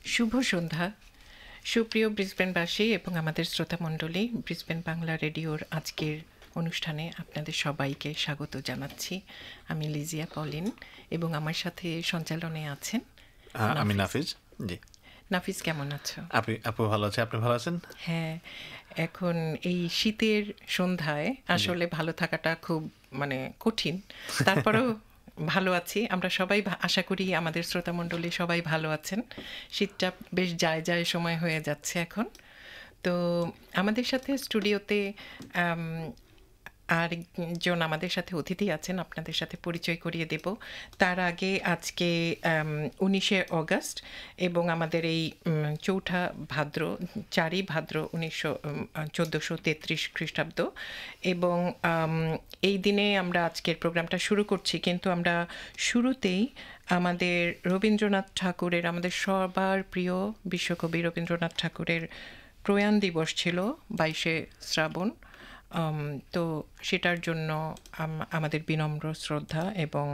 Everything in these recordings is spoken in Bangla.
শুভ সন্ধ্যা সুপ্রিয় ব্রিসবেনবাসী এবং আমাদের শ্রোতামণ্ডলী। ব্রিসবেন বাংলা রেডিওর আজকের অনুষ্ঠানে আপনাদের সবাইকে স্বাগত জানাচ্ছি। আমি লিজিয়া পলিন এবং আমার সাথে সঞ্চালনে আছেন আমি নাফিজ। জি, নাফিজ, কেমন আছো? আপু ভালো আছে, আপনি ভালো আছেন? হ্যাঁ, এখন এই শীতের সন্ধ্যায় আসলে ভালো থাকাটা খুব কঠিন, তারপরেও ভালো আছি আমরা সবাই। আশা করি আমাদের শ্রোতামণ্ডলী সবাই ভালো আছেন। শীতটা বেশ যায় যায় সময় হয়ে যাচ্ছে এখন। তো আমাদের সাথে স্টুডিওতে আরেকজন আমাদের সাথে অতিথি আছেন, আপনাদের সাথে পরিচয় করিয়ে দেব। তার আগে আজকে 19শে অগাস্ট এবং আমাদের এই 4ই ভাদ্র 1433 খ্রিস্টাব্দ, এবং এই দিনে আমরা আজকের প্রোগ্রামটা শুরু করছি। কিন্তু আমরা শুরুতেই আমাদের রবীন্দ্রনাথ ঠাকুরের, আমাদের সবার প্রিয় বিশ্বকবি রবীন্দ্রনাথ ঠাকুরের প্রয়াণ দিবস ছিল 22শে শ্রাবণ। তো সেটার জন্য আমাদের বিনম্র শ্রদ্ধা, এবং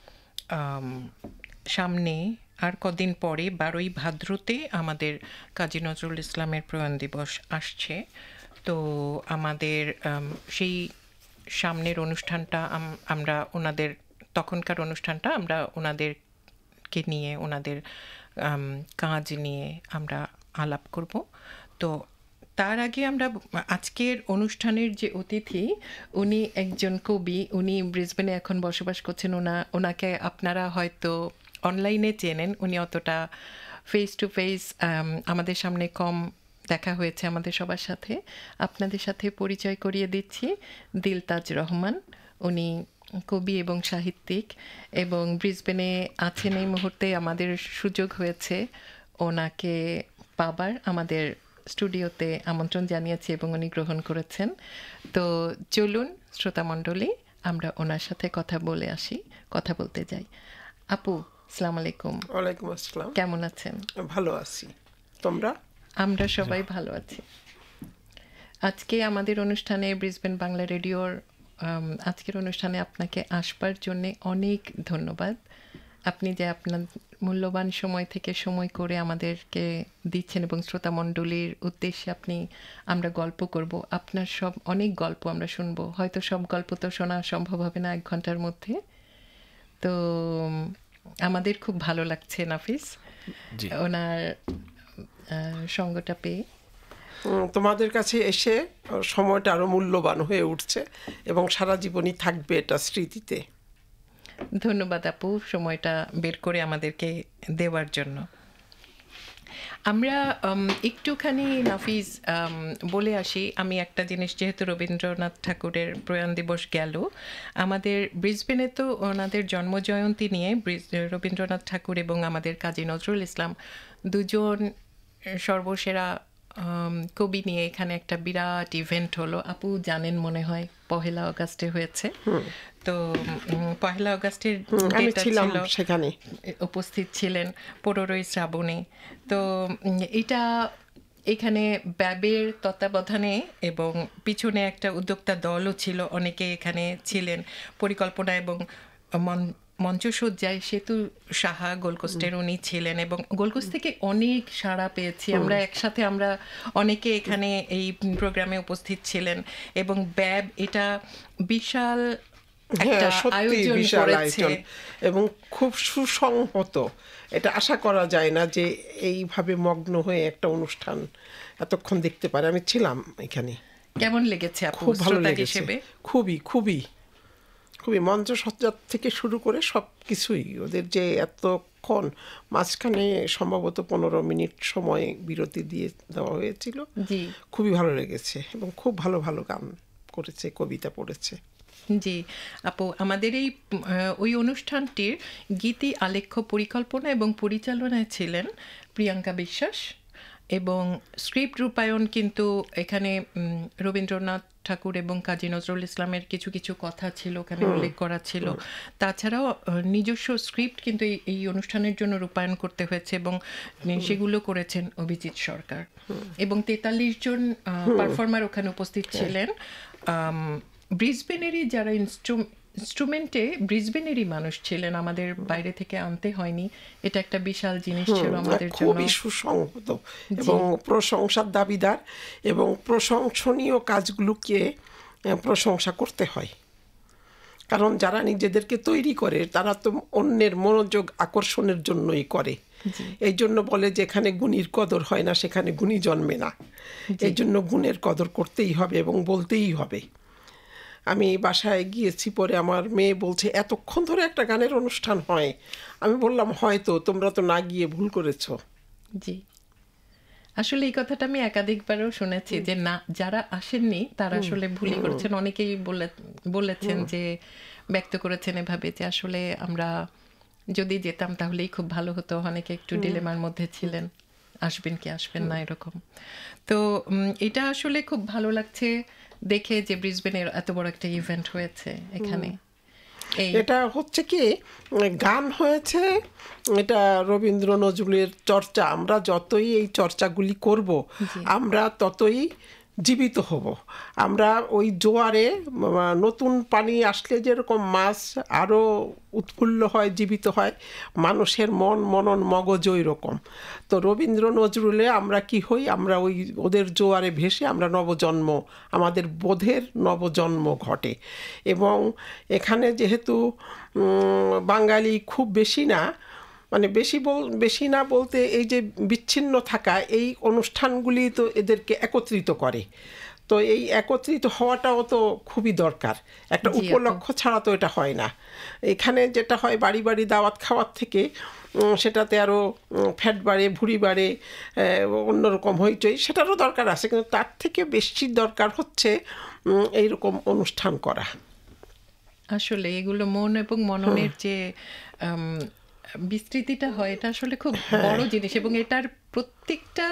সামনে আর কদিন পরে 12ই ভাদ্রতে আমাদের কাজী নজরুল ইসলামের প্রয়াণ দিবস আসছে। তো আমাদের সেই সামনের অনুষ্ঠানটা আমরা ওনাদের, তখনকার অনুষ্ঠানটা আমরা ওনাদেরকে নিয়ে, ওনাদের কাজ নিয়ে আমরা আলাপ করব। তো তার আগে আমরা আজকের অনুষ্ঠানের যে অতিথি, উনি একজন কবি, উনি ব্রিসবেনে এখন বসবাস করছেন। ওনাকে আপনারা হয়তো অনলাইনে চেনেন, উনি অতটা ফেস টু ফেস আমাদের সামনে কম দেখা হয়েছে আমাদের সবার সাথে। আপনাদের সাথে পরিচয় করিয়ে দিচ্ছি দিলতাজ রহমান। উনি কবি এবং সাহিত্যিক এবং ব্রিসবেনে আছেন এই মুহূর্তে। আমাদের সুযোগ হয়েছে ওনাকে পাবার, আমাদের স্টুডিওতে আমন্ত্রণ জানিয়েছি এবং উনি গ্রহণ করেছেন। তো চলুন শ্রোতামণ্ডলী, আমরা ওনার সাথে কথা বলতে যাই। আপু, আসসালামু আলাইকুম। ওয়ালাইকুম আসসালাম। কেমন আছেন? ভালো আছি, তোমরা? আমরা সবাই ভালো আছি। আজকে আমাদের অনুষ্ঠানে, ব্রিসবেন বাংলা রেডিওর আজকের অনুষ্ঠানে আপনাকে আসবার জন্যে অনেক ধন্যবাদ। আপনি যে আপনার মূল্যবান সময় থেকে সময় করে আমাদেরকে দিচ্ছেন এবং শ্রোতামণ্ডলীর উদ্দেশ্যে আমরা গল্প করব। আপনার অনেক গল্প আমরা শুনবো, হয়তো সব গল্প তো শোনা সম্ভব হবে না 1 ঘন্টার মধ্যে। তো আমাদের খুব ভালো লাগছে নাফিস ওনার সঙ্গটা পেয়ে। তোমাদের কাছে এসে সময়টা আরো মূল্যবান হয়ে উঠছে এবং সারা জীবনই থাকবে এটা স্মৃতিতে। ধন্যবাদ আপু, সময়টা বের করে আমাদেরকে দেওয়ার জন্য। আমরা একটুখানি নাফিজ বলে আসি। আমি একটা জিনিস, যেহেতু রবীন্দ্রনাথ ঠাকুরের প্রয়াণ দিবস গেল, আমাদের ব্রিসবেনে তো ওনাদের জন্মজয়ন্তী নিয়ে রবীন্দ্রনাথ ঠাকুর এবং আমাদের কাজী নজরুল ইসলাম দুজন সর্বসেরা কবি নিয়ে এখানে একটা বিরাট ইভেন্ট হলো। আপু জানেন মনে হয় 1 আগস্টে হয়েছে। তো 1 আগস্টের সেখানে উপস্থিত ছিলেন 15ই শ্রাবণে। তো এটা এখানে ব্যাবের তত্ত্বাবধানে এবং পিছনে একটা উদ্যোক্তা দলও ছিল, অনেকে এখানে ছিলেন পরিকল্পনা এবং মঞ্চসজ্জায়। সেতু সাহা গোলকোস্টের উনি ছিলেন এবং গোলকোস্ট থেকে অনেক সাড়া পেয়েছি আমরা। একসাথে আমরা অনেকে এখানে এই প্রোগ্রামে উপস্থিত ছিলেন এবং ব্যাব এটা বিশাল একটা আয়োজন করেছে এবং খুব সুসংহত। এটা আশা করা যায় না যে এইভাবে মগ্ন হয়ে একটা অনুষ্ঠান এতক্ষণ দেখতে পারে। আমি ছিলাম এখানে। কেমন লেগেছে আপু? খুব ভালো লেগেছে, খুবই খুবই খুবই। মঞ্চসজ্জা থেকে শুরু করে সব কিছুই, ওদের যে এতক্ষণ মাঝখানে সম্ভবত 15 মিনিট সময় বিরতি দিয়ে দেওয়া হয়েছিল, খুবই ভালো লেগেছে এবং খুব ভালো ভালো গান করেছে, কবিতা পড়েছে। জি আপু, আমাদের ওই অনুষ্ঠানটির গীতি আলেখ্য পরিকল্পনা এবং পরিচালনায় ছিলেন প্রিয়াঙ্কা বিশ্বাস, এবং স্ক্রিপ্ট রূপায়ণ কিন্তু এখানে রবীন্দ্রনাথ ঠাকুর এবং কাজী নজরুল ইসলামের কিছু কিছু কথা ছিল ওখানে উল্লেখ করা ছিল। তাছাড়াও নিজস্ব স্ক্রিপ্ট কিন্তু এই অনুষ্ঠানের জন্য রূপায়ণ করতে হয়েছে এবং সেগুলো করেছেন অভিজিৎ সরকার, এবং 43 জন পারফর্মার ওখানে উপস্থিত ছিলেন। ব্রিসবেনেরই যারা ইনস্ট্রুমেন্টে ব্রিসবেনেরই মানুষ ছিলেন, আমাদের বাইরে থেকে আনতে হয়নি। এটা একটা বিশাল জিনিস ছিল আমাদের জন্য। খুবই সুসংহত এবং প্রশংসার দাবিদার, এবং প্রশংসনীয় কাজগুলোকে প্রশংসা করতে হয়, কারণ যারা নিজেদেরকে তৈরি করে তারা তো অন্যের মনোযোগ আকর্ষণের জন্যই করে। এই জন্য বলে যেখানে গুণীর কদর হয় না সেখানে গুণী জন্মে না। এই জন্য গুণের কদর করতেই হবে এবং বলতেই হবে। আমি বাসায় গিয়েছি, পরে আমার মেয়ে বলছে এতক্ষণ ধরে একটা গানের অনুষ্ঠান হয়। আমি বললাম হয়তো, তোমরা তো না গিয়ে ভুল করেছো। জি, আসলে এই কথাটা আমি একাধিকবারও শুনেছি যে না, যারা আসেননি তারা আসলে ভুলই করেছেন। অনেকেই বলেছেন যে, ব্যক্ত করেছেন এভাবে যে আসলে আমরা যদি যেতাম তাহলেই খুব ভালো হতো। অনেকে একটু ডিলেমার মধ্যে ছিলেন, আসবেন কি আসবেন না এরকম। তো এটা আসলে খুব ভালো লাগছে দেখে যে ব্রিসবেনের এত বড় একটা ইভেন্ট হয়েছে এখানে। এটা হচ্ছে কি, গান হয়েছে, এটা রবীন্দ্র নজরুলের চর্চা। আমরা যতই এই চর্চাগুলি করব আমরা ততই জীবিত হব। আমরা ওই জোয়ারে নতুন পানি আসলে যেরকম মাছ আরও উৎফুল্ল হয়, জীবিত হয়, মানুষের মন মনন মগজ ওই রকম। তো রবীন্দ্র নজরুলে আমরা কি হই, আমরা ওই ওদের জোয়ারে ভেসে আমরা নবজন্ম, আমাদের বোধের নবজন্ম ঘটে। এবং এখানে যেহেতু বাঙালি খুব বেশি না, মানে বেশি না বলতে এই যে বিচ্ছিন্ন থাকা, এই অনুষ্ঠানগুলি তো এদেরকে একত্রিত করে। তো এই একত্রিত হওয়াটাও তো খুবই দরকার, একটা উপলক্ষ ছাড়া তো এটা হয় না। এখানে যেটা হয় বাড়ি বাড়ি দাওয়াত খাওয়ার থেকে, সেটাতে আরও ফ্যাট বাড়ে, ভুঁড়ি বাড়ে, অন্যরকম হইচই, সেটারও দরকার আছে, কিন্তু তার থেকে বেশি দরকার হচ্ছে এইরকম অনুষ্ঠান করা। আসলে এগুলো মন এবং মননের যে বিস্তৃতিটা হয়, এটা আসলে খুব বড় জিনিস। এবং এটার প্রত্যেকটা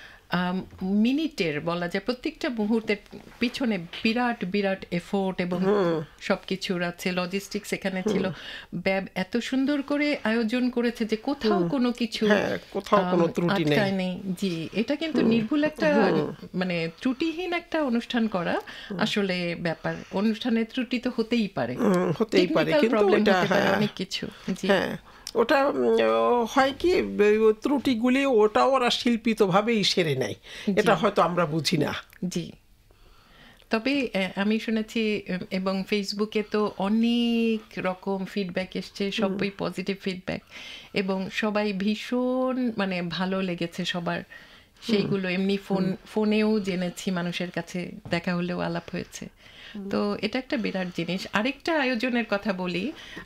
মিনিটের, বলা যায় প্রত্যেকটা মুহূর্তের পিছনে বিরাট বিরাট এফোর্ট এবং সবকিছুর আছে, লজিস্টিক্স এখানে ছিল। ব্যাব এত সুন্দর করে আয়োজন করেছে যে কোথাও কোনো কিছু আটকায় নেই। জি, এটা কিন্তু নির্ভুল একটা মানে ত্রুটিহীন একটা অনুষ্ঠান করা আসলে ব্যাপার। অনুষ্ঠানের ত্রুটি তো হতেই পারে, কিন্তু অনেক কিছু। জি, ওটা হয় কি, ত্রুটিগুলি ওটা ওরা শিল্পিতভাবেই সেরে নেয়, এটা হয়তো আমরা বুঝি না। জি, তবে আমি শুনেছি এবং ফেসবুকে তো অনেক রকম ফিডব্যাক এসছে, সবই পজিটিভ ফিডব্যাক, এবং সবাই ভীষণ মানে ভালো লেগেছে সবার। সেইগুলো এমনি ফোনেও জেনেছি, মানুষের কাছে দেখা হলেও আলাপ হয়েছে। তো এটা একটা বিরাট জিনিস। আরেকটা আয়োজনের কথা বলি,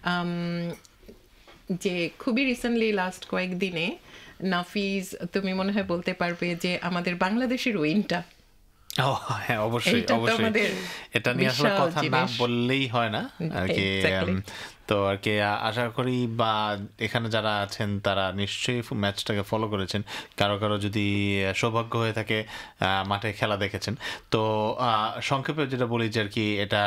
যে খুবই রিসেন্টলি লাস্ট কয়েকদিনে, নাফিজ তুমি মনে হয় বলতে পারবে যে আমাদের বাংলাদেশের উইনটা। হ্যাঁ, অবশ্যই অবশ্যই, এটা নিয়ে আসলে কথা না বললেই হয় না আর কি। তো আর কি আশা করি বা এখানে যারা আছেন তারা নিশ্চয়ই ম্যাচটাকে ফলো করেছেন, কারো কারো যদি সৌভাগ্য হয়ে থাকে মাঠে খেলা দেখেছেন। তো সংক্ষেপে যেটা বলি যে আর কি, এটা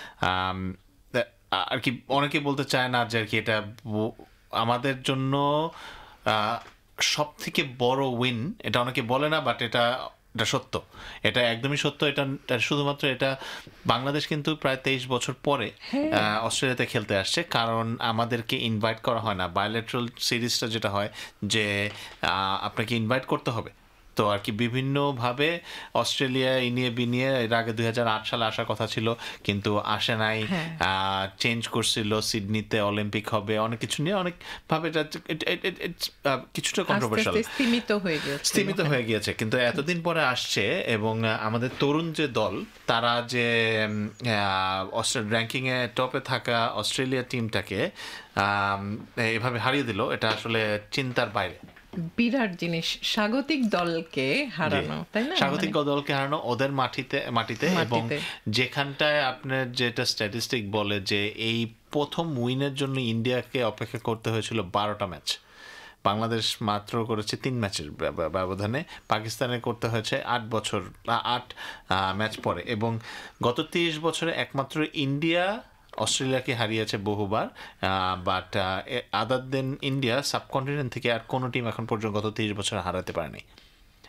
আর কি অনেকে বলতে চায় না যে আর কি এটা আমাদের জন্য সব থেকে বড় উইন, এটা অনেকে বলে না, বাট এটা সত্য, এটা একদমই সত্য। এটা শুধুমাত্র এটা বাংলাদেশ কিন্তু প্রায় 23 বছর পরে অস্ট্রেলিয়াতে খেলতে আসছে, কারণ আমাদেরকে ইনভাইট করা হয় না। বায়োলেটারাল সিরিজটা যেটা হয় যে আপনাকে ইনভাইট করতে হবে। তো আর কি বিভিন্নভাবে অস্ট্রেলিয়া ইনিয়ে বিনিয়ে এর আগে 2008 সালে আসার কথা ছিল, কিন্তু আসে নাই, চেঞ্জ করছিল, সিডনিতে অলিম্পিক হবে, অনেক কিছু নিয়ে অনেকভাবে কিছুটা কন্ট্রোভার্সিয়াল, স্তীমিত হয়ে গিয়েছে। কিন্তু এতদিন পরে আসছে, এবং আমাদের তরুণ যে দল, তারা যে র্যাঙ্কিংয়ে টপে থাকা অস্ট্রেলিয়া টিমটাকে এভাবে হারিয়ে দিল, এটা আসলে চিন্তার বাইরে। বিরাট জিনিস, স্বাগতিক দলকে হারানো, তাই না? স্বাগতিক দলকে হারানো ওদের মাটিতে, এবং যেখানটায় আপনার যেটা স্ট্যাটিস্টিক বলে যে এই প্রথম উইনের জন্য ইন্ডিয়াকে অপেক্ষা করতে হয়েছিল 12টা ম্যাচ, বাংলাদেশ মাত্র করেছে 3 ম্যাচের ব্যবধানে, পাকিস্তানে করতে হয়েছে 8 ম্যাচ পরে। এবং গত 30 বছরে একমাত্র ইন্ডিয়া অস্ট্রেলিয়াকে হারিয়েছে বহুবার, but other then India subcontinent থেকে আর কোনো টিম এখন পর্যন্ত গত 30 বছর হারাতে পারেনি।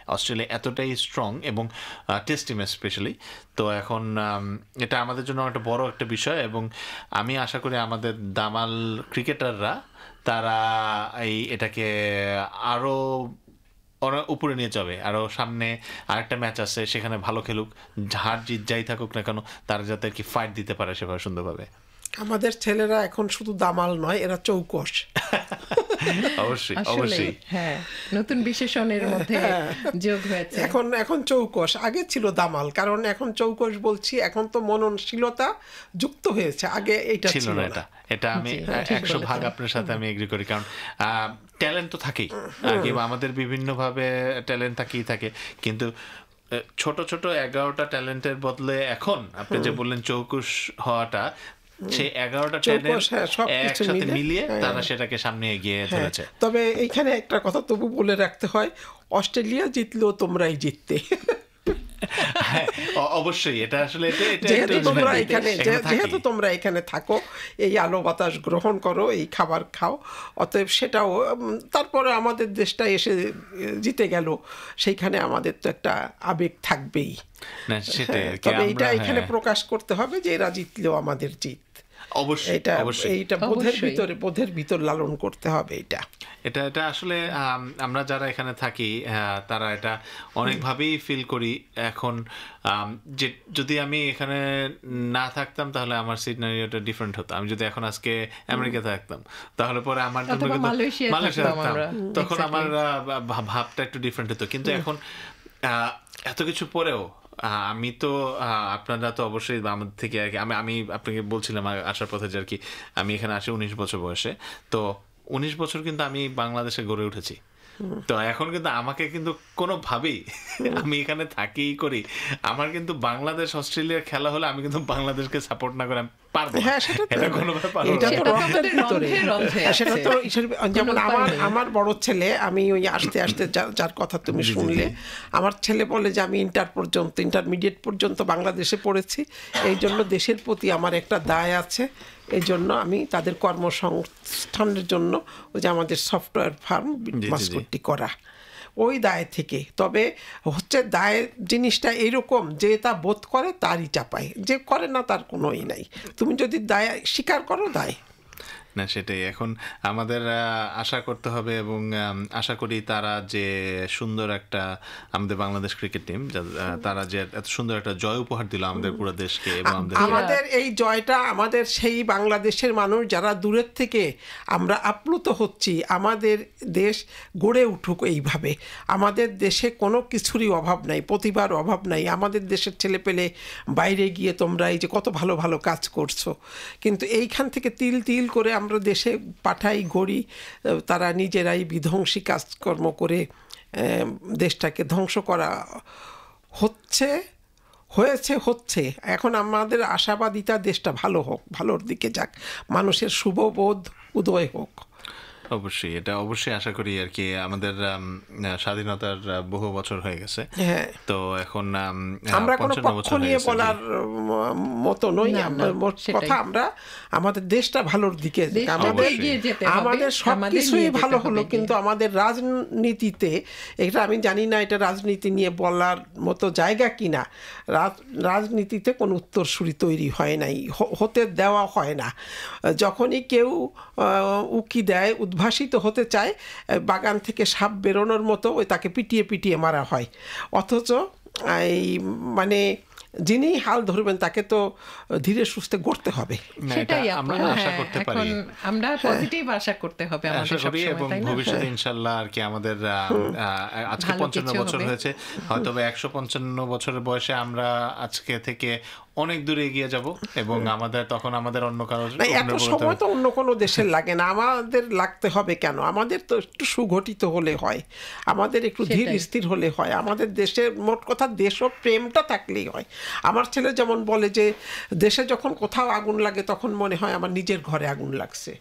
অস্ট্রেলিয়া এতটাই স্ট্রং এবং টেস্ট টিম স্পেশালি। তো এখন এটা আমাদের জন্য একটা বড় একটা বিষয়, এবং আমি আশা করি আমাদের দামাল ক্রিকেটাররা তারা এটাকে আরও উপরে নিয়ে যাবে। আরও সামনে আরেকটা ম্যাচ আছে, সেখানে ভালো খেলুক, হার জিত যাই থাকুক না কেন, তারা যাতে কি ফাইট দিতে পারে সেভাবে সুন্দরভাবে। আমাদের ছেলেরা এখন শুধু দামাল নয়, এরা চৌকস। অবশ্যই অবশ্যই, হ্যাঁ, নতুন বিশেষণের মধ্যে যোগ হয়েছে। এখন চৌকস, আগে ছিল দামাল, কারণ এখন চৌকস বলছি, এখন তো মননশীলতা যুক্ত হয়েছে, আগে এটা ছিল না। এটা আমি 100% আপনার সাথে আমি এগ্রি করি, কারণ ট্যালেন্ট তো থাকেই আর কি, আমাদের বিভিন্নভাবে ট্যালেন্ট থাকেই থাকে, কিন্তু ছোট ছোট 11টা ট্যালেন্টের বদলে এখন আপনি যে বললেন চৌকুশ হওয়াটা, সেই 11টা ট্যালেন্ট একসাথে মিলিয়ে তারা সেটাকে সামনে এগিয়ে ধরেছে। তবে এইখানে একটা কথা তবু বলে রাখতে হয়, অস্ট্রেলিয়া জিতলেও তোমরাই জিততে। অবশ্যই, এটা আসলে যেহেতু তোমরা এখানে থাকো, এই আলো বাতাস গ্রহণ করো, এই খাবার খাও, অতএব সেটাও তারপরে আমাদের দেশটা এসে জিতে গেল, সেইখানে আমাদের তো একটা আবেগ থাকবেই। তবে এইটা এখানে প্রকাশ করতে হবে যে এরা জিতলেও আমাদের জিত, এইটা বোধের ভিতর লালন করতে হবে। এটা আসলে আমরা যারা এখানে থাকি তারা এটা অনেকভাবেই ফিল করি। এখন যে যদি আমি এখানে না থাকতাম তাহলে আমার সিনারিওটা ডিফারেন্ট হতো। আমি যদি এখন আজকে আমেরিকাতে থাকতাম তাহলে পরে আমার জন্য মালয়েশিয়া থাকতাম, তখন আমার ভাবটা একটু ডিফারেন্ট হতো। কিন্তু এখন এত কিছু পরেও আমি তো আপনারা তো অবশ্যই আমাদের থেকে আর কি, আমি আপনাকে বলছিলাম আসার পথে যে আর কি আমি এখানে আসি 19 বছর বয়সে, তো 19 বছর কিন্তু আমি বাংলাদেশে গড়ে উঠেছি। তো এখন কিন্তু আমাকে কিন্তু কোনোভাবেই আমি এখানে থাকি করি, আমার কিন্তু বাংলাদেশ অস্ট্রেলিয়ার খেলা হলে আমি কিন্তু বাংলাদেশকে সাপোর্ট না করে আমি পারবো। যেমন আমার বড় ছেলে, আমি ওই আস্তে আস্তে যার কথা তুমি শুনলে, আমার ছেলে বলে যে আমি ইন্টারমিডিয়েট পর্যন্ত বাংলাদেশে পড়েছি, এই জন্য দেশের প্রতি আমার একটা দায় আছে, এই জন্য আমি তাদের কর্মসংস্থানের জন্য ওই যে আমাদের সফটওয়্যার ফার্ম মাস্কটি করা, ওই দায় থেকে। তবে হচ্ছে দায়ের জিনিসটা এইরকম যে তা বোধ করে তারই চাপায়, যে করে না তার কোনোই নাই। তুমি যদি দায় স্বীকার করো, দায় না, সেটাই এখন আমাদের আশা করতে হবে, এবং আশা করি তারা যে সুন্দর একটা আমাদের বাংলাদেশ ক্রিকেট টিম, তারা যে এত সুন্দর একটা জয় উপহার দিল আমাদের পুরো দেশকে, এবং আমাদের এই জয়টা আমাদের সেই বাংলাদেশের মানুষ যারা দূরের থেকে আমরা আপ্লুত হচ্ছি, আমাদের দেশ গড়ে উঠুক এইভাবে। আমাদের দেশে কোনো কিছুরই অভাব নাই, প্রতিভার অভাব নাই। আমাদের দেশের ছেলেপেলে বাইরে গিয়ে তোমরা এই যে কত ভালো ভালো কাজ করছো, কিন্তু এইখান থেকে তিল তিল করে আমরা দেশে পাঠাই, গড়ি, তারা নিজেরাই বিধ্বংসী কাজকর্ম করে দেশটাকে ধ্বংস করা হচ্ছে। এখন আমাদের আশাবাদিতা দেশটা ভালো হোক, ভালোর দিকে যাক, মানুষের শুভবোধ উদয় হোক। অবশ্যই, এটা অবশ্যই আশা করি আর কি। আমাদের স্বাধীনতার বহু বছর হয়ে গেছে, তো এখন আমরা কোনো পক্ষ নিয়ে বলার মতো নই। কথা আমরা আমাদের দেশটা ভালোর দিকে, আমাদের সব কিছুই ভালো হলো, কিন্তু আমাদের রাজনীতিতে, এটা আমি জানি না এটা রাজনীতি নিয়ে বলার মতো জায়গা কিনা, রাজনীতিতে কোনো উত্তরসূরি তৈরি হয় নাই, হতে দেওয়া হয় না। যখনই কেউ উকি দেয়, উদ্ভাসিত হতে চায়, বাগান থেকে সাপ বেরোনোর মতো ওই তাকে পিটিয়ে পিটিয়ে মারা হয়। অথচ এই মানে যিনি হাল ধরবেন তাকে তো ধীরে সুস্থে গড়তে হবে। সেটাই আমরা আশা করতে পারি, আমরা পজিটিভ আশা করতে হবে আমাদের সব সময়, এবং ভবিষ্যতে ইনশাআল্লাহ আর কি আমাদের আজকে 55 বছর হয়েছে, হয়তো 155 বছরের বয়সে আমরা আজকে থেকে অনেক দূরে এগিয়ে যাব, এবং আমাদের তখন আমাদের অন্য কারো এত সময় তো অন্য কোনো দেশের লাগে না, আমাদের লাগতে হবে কেন? আমাদের তো একটু সুগঠিত হলে হয়, আমাদের একটু ধীর স্থির হলে হয়, আমাদের দেশের মোট কথা দেশপ্রেমটা থাকলেই হয়। আমার ছেলে যেমন বলে যে দেশে যখন কোথাও আগুন লাগে তখন মনে হয় আমার নিজের ঘরে আগুন লাগছে।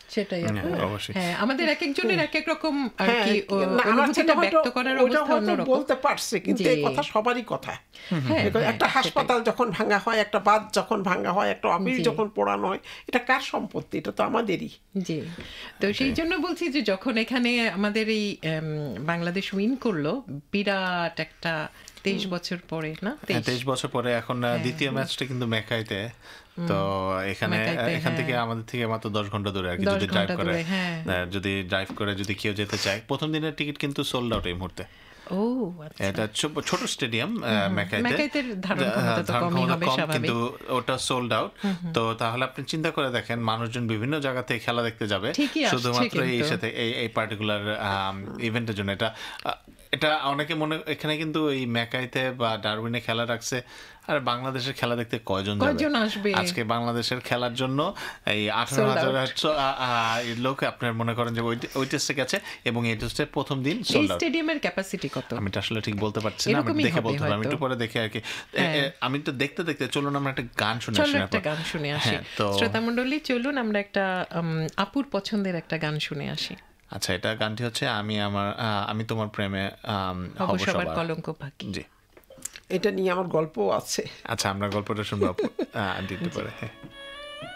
সেটাই আপু। হ্যাঁ, অবশ্যই। হ্যাঁ, আমাদের এক একজনের এক এক রকম আর হ্যাঁ, কি না, আমার অনুভূতিটা ছেলে হয়তো ব্যক্ত করার ওটা অবস্থা হয়তো অন্যরকম। বলতে পারছে, কিন্তু জি। এই কথা সবারই কথা। হ্যাঁ, দেখো, হ্যাঁ, একটা হাসপাতাল যখন ভাঙা হয়, একটা বাঁধ যখন ভাঙা হয়, একটা অফিস জি। যখন পোড়ানো হয়, এটা কার সম্পত্তি? এটা তো আমাদেরই। জি, তো সেই জন্য বলছি যে যখন এখানে আমাদের এই বাংলাদেশ উইন করলো, বিরাট একটা 23 বছর পরে, না 23 বছর পরে এখন দ্বিতীয় ম্যাচটা কিন্তু মেকাইতে, তো এখানে মেকাইতে, এখান থেকে হ্যাঁ। আমাদের থেকে মাত্র 10 ঘন্টা দূরে আর কি, 10 যদি ড্রাইভ ঘন্টা করে, দূরে, হ্যাঁ। ড্রাইভ করে যদি কেউ যেতে চায়। প্রথম দিনের টিকিট কিন্তু সোল্ড আউট এই মুহূর্তে। ও আচ্ছা। এটা ছোট স্টেডিয়াম মেকাইতে, মেকাইতের ধারণ ক্ষমতা তো কমই হবে, স্বাভাবিক। কিন্তু ওটা সোল্ড আউট। তো তাহলে আপনি চিন্তা করে দেখেন, মানুষজন বিভিন্ন জায়গা থেকে খেলা দেখতে যাবে ঠিকই আসছে শুধুমাত্র এই কিন্তু। সাথে এই পার্টিকুলার ইভেন্টের জন্য। এটা অনেকে এখানে কিন্তু এই মেকাইতে বা ডারউইনে খেলা রাখছে, আর বাংলাদেশের খেলা দেখতে কয়জন আসবে? আজকে বাংলাদেশের খেলার জন্য এই 18,000 লোক আপনার মনে করেন যে ওই টেস্টে গেছে, এবং এই টেস্টের প্রথম দিন এই সোল্ড আউট। স্টেডিয়ামের ক্যাপাসিটি কত? আমি তো আসলে ঠিক বলতে পারছি না, আমি এরকমই দেখে হবে বলতে পারবো, আমি হয়তো। একটু পরে দেখে আর কি। আমি তো দেখতে দেখতে চলুন আমরা একটা গান শুনে চলো আসি না? একটা গান শুনে আসি। হ্যাঁ, তো শ্রোতা মণ্ডলী, চলুন আমরা একটা আপুর পছন্দের একটা গান শুনে আসি। আচ্ছা, এটা গানটি হচ্ছে আমি তোমার প্রেমে হব হব সবার সবার। কলঙ্ক ফাঁকি। জি, এটা নিয়ে আমার গল্পও আছে। আচ্ছা, আমরা গল্পটা শুনবো আপু, আন্টি একটু পরে। হ্যাঁ।